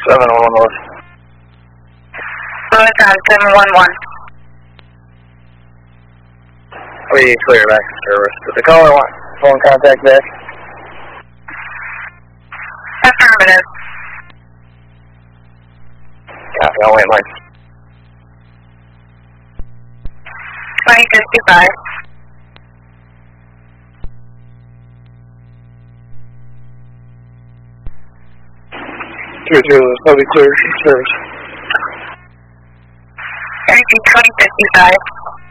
711 North. Louis on 711. We clear back to service. Did the caller want phone contact back? Affirmative. Copy, I'll wait, Mike. 2055. 30, that'll be clear for service. Energy 2055.